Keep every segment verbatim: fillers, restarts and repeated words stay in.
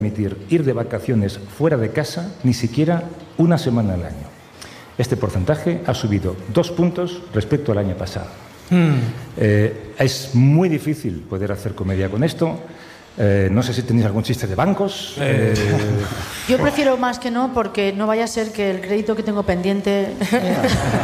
permitir ir de vacaciones fuera de casa ni siquiera una semana al año. Este porcentaje ha subido dos puntos respecto al año pasado. Mm. Eh, es muy difícil poder hacer comedia con esto. Eh, no sé si tenéis algún chiste de bancos. Eh... Yo prefiero más que no, porque no vaya a ser que el crédito que tengo pendiente... Eh...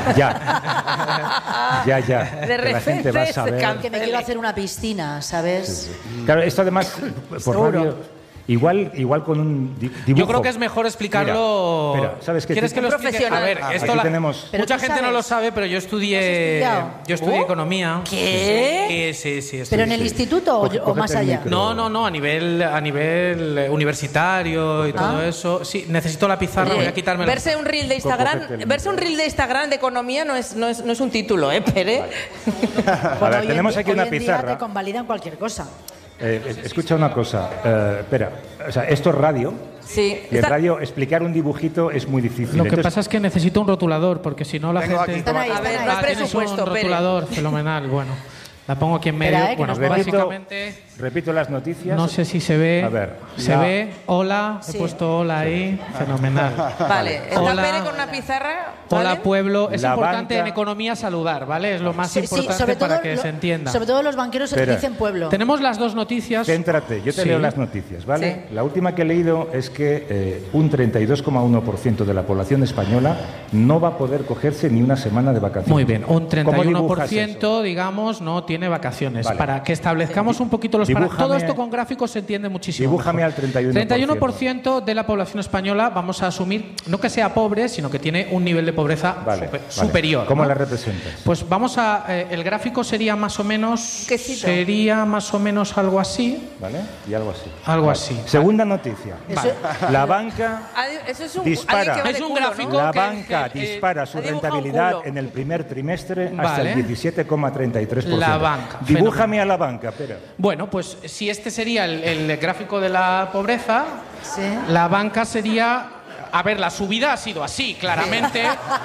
Ya, ya, ya. De repente la gente va a saber... que me quiero hacer una piscina, ¿sabes? Sí, sí. Claro, esto además, por radio... Igual, igual con un dibujo. Yo creo que es mejor explicarlo. Mira, mira, ¿sabes qué? ¿Quieres que lo explique? A ver, ah, esto la... tenemos... mucha gente no lo sabe, pero yo estudié, yo estudié ¿Oh? economía. ¿Qué? Sí, sí, sí. ¿Pero en el sí. instituto o, o más allá? No, no, no, a nivel, a nivel universitario y todo ah. eso. Sí, necesito la pizarra, Oye, voy a quitarme. Verse un reel de Instagram, verse un reel de Instagram de economía no es, no es, no es un título, ¿eh, Pere? Vale. A ver, tenemos aquí una pizarra. Hoy en día te convalidan cualquier cosa. Eh, escucha una cosa, eh, espera, o sea, esto es radio. Sí. Y en radio explicar un dibujito es muy difícil. Lo que Entonces, pasa es que necesito un rotulador, porque si no la Tengo gente... aquí, Están ahí, A están ver, ahí. no hay Ah, tienes presupuesto, un Pere. rotulador, fenomenal, bueno. La pongo aquí en medio. Espera, eh, que bueno, nos repito, básicamente... repito las noticias. No sé si se ve. A ver, ¿Se la- ve? Hola. Sí. He puesto hola ahí. Fenomenal. Vale, está Hola. Pere con una pizarra. Hola, ¿vale? pueblo. Es La importante banca- en economía saludar, ¿vale? Es lo más Sí, sí, importante sobre todo para que lo- se entienda. Sobre todo los banqueros Espera. dicen pueblo. Tenemos las dos noticias. Céntrate, yo te Sí. leo las noticias, ¿vale? Sí. La última que he leído es que eh, un treinta y dos coma uno por ciento de la población española no va a poder cogerse ni una semana de vacaciones. Muy bien, un treinta y ¿Cómo uno por dibujas ciento, digamos, no tiene vacaciones. Vale. Para que establezcamos un poquito los parámetros. Dibújame- Todo esto con gráficos se entiende muchísimo. Dibújame mejor. al treinta y uno por ciento. treinta y uno por ciento de la población española, vamos a asumir, no que sea pobre, sino que tiene un nivel de pobreza Vale, super- vale. superior. ¿Cómo ¿no? la representas? Pues vamos a. Eh, el gráfico sería más o menos. Quesito. Sería más o menos algo así. ¿Vale? Y algo así. Algo Vale. así. Segunda noticia. Vale. La banca Ah, Eso es un, Dispara. alguien que va de Es un culo, ¿no? gráfico. La que- banca que- dispara su ha dibujado un rentabilidad culo. en el primer trimestre hasta Vale. el diecisiete coma treinta y tres por ciento. La banca, Dibújame a la banca, espera. Bueno, pues si este sería el, el gráfico de la pobreza, Sí. la banca sería. A ver, la subida ha sido así, claramente.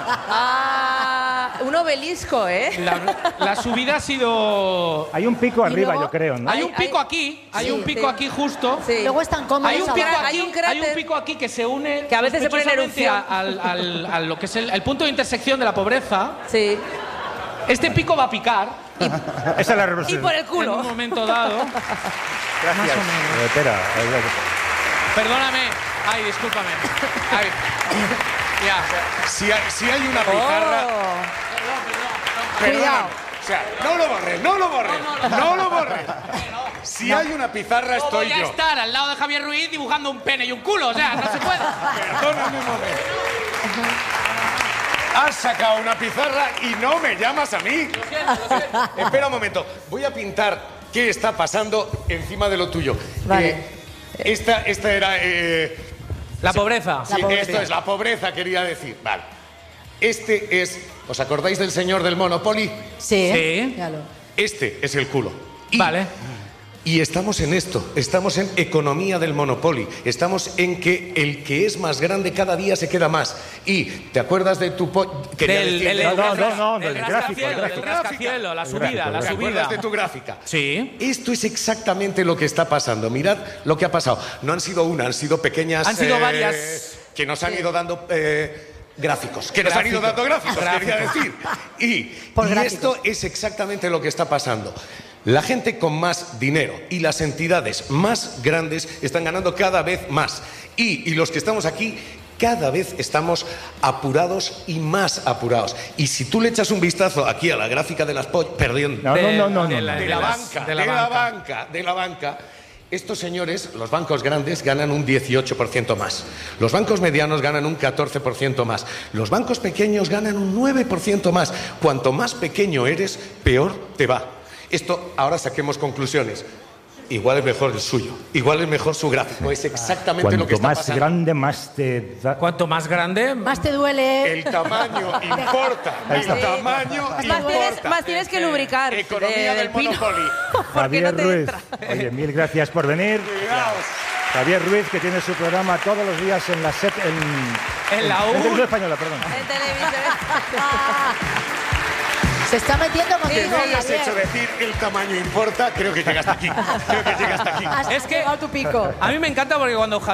Ah, un obelisco, ¿eh? La, la subida ha sido. Hay un pico arriba, luego- yo creo, ¿no? Hay un hay- pico aquí, hay sí, un pico sí. aquí justo. Sí. Luego están cómodos. Hay un, abajo. pico Hay aquí, un cráter. hay un pico aquí que se une Que a veces se pone en sospechosamente erupción. a, al, al- a lo que es el, el punto de intersección de la pobreza. Sí. Este pico va a picar Esa es la Y representación. por el en un culo. momento dado. Gracias. más o menos. Eh, espera. eh, Perdóname. Ay, discúlpame. Ay. Ya. Si hay, si hay una pizarra... Oh. Perdóname. Cuidado. O sea, no lo borres, no lo borres, no lo borres. Si hay una pizarra ¿Cómo estoy voy a yo. estar al lado de Javier Ruiz dibujando un pene y un culo? O sea, no se puede. Perdóname un momento. Has sacado una pizarra y no me llamas a mí. Espera un momento. Voy a pintar qué está pasando encima de lo tuyo. Vale. Eh, esta, esta era... eh, La pobreza. sí, esto es la pobreza, quería decir. Vale. Este es... ¿Os acordáis del señor del Monopoly? Sí. Sí. Ya lo- Este es el culo. Y- Vale. Y estamos en esto, estamos en economía del Monopoly, estamos en que el que es más grande cada día se queda más. Y, ¿te acuerdas de tu... po- quería Del, decir del- de- No, no, del- no, no, del del gráfico, el rascacielos, gráfico. del rascacielos, la subida, gráfico, la ¿Te subida. acuerdas de tu gráfica? Sí. Esto es exactamente lo que está pasando. Mirad lo que ha pasado. No han sido una, han sido pequeñas... Han sido eh, varias. Que nos han ido dando... eh, Gráficos, que nos han ido dando gráficos, quería decir. Y, Por y gráficos. esto es exactamente lo que está pasando. La gente con más dinero y las entidades más grandes están ganando cada vez más. Y, y los que estamos aquí, cada vez estamos apurados y más apurados. Y si tú le echas un vistazo aquí a la gráfica de las pollas, perdiendo. No, no, no, no, de no, la- no. de de la las- banca, de la de la banca. banca, de la banca. Estos señores, los bancos grandes, ganan un dieciocho por ciento más. Los bancos medianos ganan un catorce por ciento más. Los bancos pequeños ganan un nueve por ciento más. Cuanto más pequeño eres, peor te va. Esto, ahora saquemos conclusiones. Igual es mejor el suyo, igual es mejor su gráfico. Es exactamente lo que Cuanto está más pasando. grande, más te da... Cuanto más grande, Más te duele. El tamaño importa. El tamaño Más tienes, importa. más tienes que lubricar. Economía eh, del pino. Monopoly. Porque Javier no te Ruiz. entra. Oye, mil gracias por venir. Cuidaos. Javier Ruiz, que tiene su programa todos los días en la SEP... En, En la U. En Televisión Española, perdón. En televisión. Se está metiendo con Que no hayas hecho decir el tamaño importa, creo que llega hasta aquí. Creo que llega hasta aquí. Has Es que- llegado a tu pico. A mí me encanta porque cuando